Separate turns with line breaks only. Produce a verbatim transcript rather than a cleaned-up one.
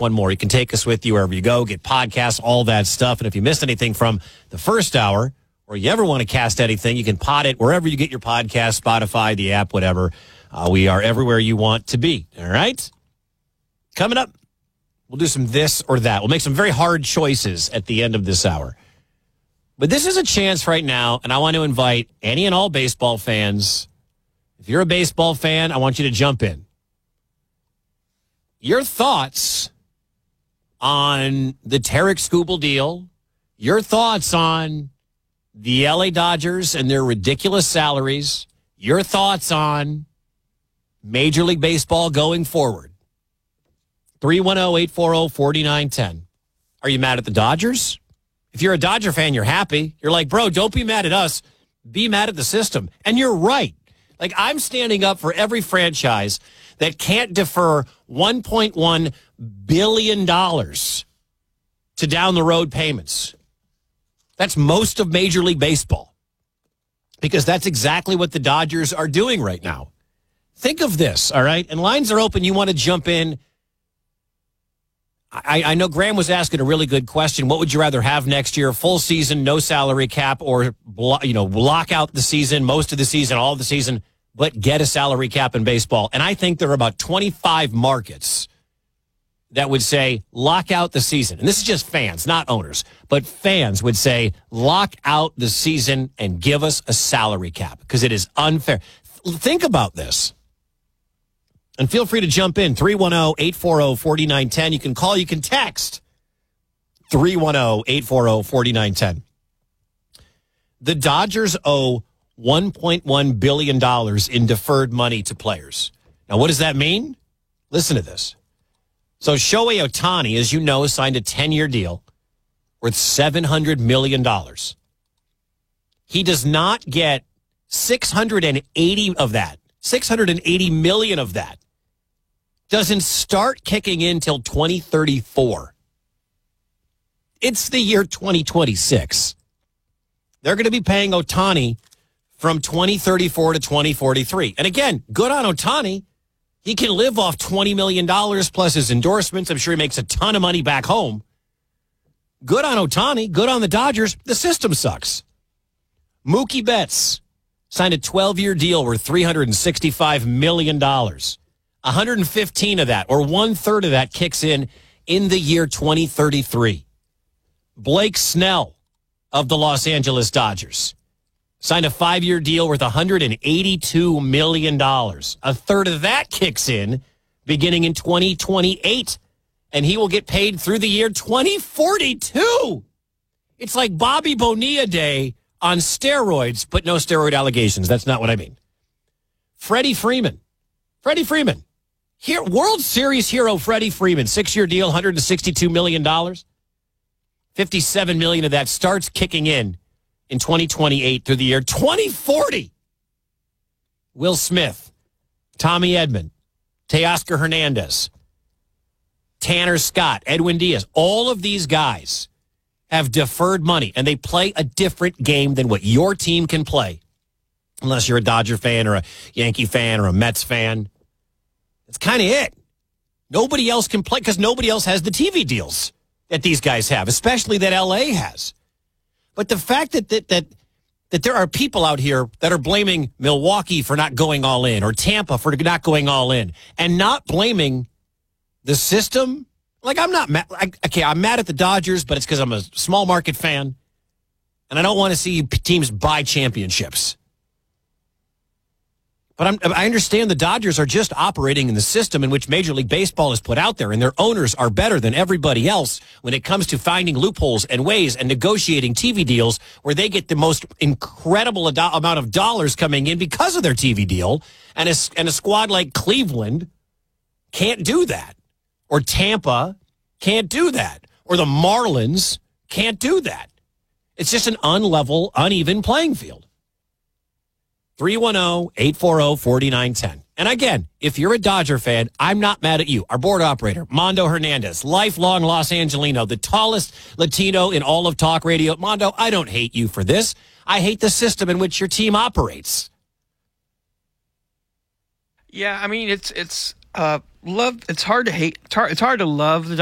one more. You can take us with you wherever you go, get podcasts, all that stuff. And if you missed anything from the first hour, or you ever want to cast anything, you can pod it wherever you get your podcast, Spotify, the app, whatever. Uh, we are everywhere you want to be. All right? Coming up, we'll do some this or that. We'll make some very hard choices at the end of this hour. But this is a chance right now, and I want to invite any and all baseball fans. If you're a baseball fan, I want you to jump in. Your thoughts on the Tarik Skubal deal, your thoughts on the L A Dodgers and their ridiculous salaries, your thoughts on Major League Baseball going forward. three one zero, eight four zero, four nine one zero. Are you mad at the Dodgers? If you're a Dodger fan, you're happy. You're like, bro, don't be mad at us. Be mad at the system. And you're right. Like, I'm standing up for every franchise that can't defer one point one billion dollars to down the road payments. That's most of Major League Baseball, because that's exactly what the Dodgers are doing right now. Think of this, all right? And lines are open. You want to jump in. I, I know Graham was asking a really good question. What would you rather have next year? Full season, no salary cap, or, you know, lock out the season, most of the season, all of the season, but get a salary cap in baseball? And I think there are about twenty-five markets that would say lock out the season. And this is just fans, not owners. But fans would say lock out the season and give us a salary cap, because it is unfair. Think about this. And feel free to jump in. three one zero, eight four zero, four nine one zero. You can call, you can text. three one zero, eight four zero, four nine one zero. The Dodgers owe one point one billion dollars in deferred money to players. Now, what does that mean? Listen to this. So Shohei Ohtani, as you know, signed a ten-year deal worth seven hundred million dollars. He does not get six hundred eighty of that. six hundred eighty million dollars of that doesn't start kicking in till twenty thirty-four. It's the year twenty twenty-six. They're going to be paying Ohtani from twenty thirty-four to twenty forty-three. And again, good on Ohtani. He can live off twenty million dollars plus his endorsements. I'm sure he makes a ton of money back home. Good on Ohtani. Good on the Dodgers. The system sucks. Mookie Betts signed a twelve-year deal worth three hundred sixty-five million dollars. one hundred fifteen of that, or one-third of that, kicks in in the year twenty thirty-three. Blake Snell of the Los Angeles Dodgers signed a five-year deal worth one hundred eighty-two million dollars. A third of that kicks in beginning in twenty twenty-eight, and he will get paid through the year twenty forty-two. It's like Bobby Bonilla Day on steroids, but no steroid allegations. That's not what I mean. Freddie Freeman. Freddie Freeman. Here, World Series hero Freddie Freeman. Six-year deal, one hundred sixty-two million dollars. fifty-seven million dollars of that starts kicking in in twenty twenty-eight through the year twenty forty. Will Smith, Tommy Edman, Teoscar Hernandez, Tanner Scott, Edwin Diaz, all of these guys have deferred money, and they play a different game than what your team can play, unless you're a Dodger fan or a Yankee fan or a Mets fan. That's kind of it. Nobody else can play because nobody else has the T V deals that these guys have, especially that L A has. But the fact that that that, that there are people out here that are blaming Milwaukee for not going all in, or Tampa for not going all in, and not blaming the system. Like, I'm not mad. I, okay, I'm mad at the Dodgers, but it's because I'm a small market fan, and I don't want to see teams buy championships. But I'm, I understand the Dodgers are just operating in the system in which Major League Baseball has put out there, and their owners are better than everybody else when it comes to finding loopholes and ways and negotiating T V deals where they get the most incredible ado- amount of dollars coming in because of their T V deal. And a, and a squad like Cleveland can't do that. Or Tampa can't do that. Or the Marlins can't do that. It's just an unlevel, uneven playing field. three one zero, eight four zero, four nine one zero. And again, if you're a Dodger fan, I'm not mad at you. Our board operator, Mondo Hernandez, lifelong Los Angelino, the tallest Latino in all of talk radio. Mondo, I don't hate you for this. I hate the system in which your team operates.
Yeah, I mean, it's it's uh love. It's hard to hate. It's hard, it's hard to love the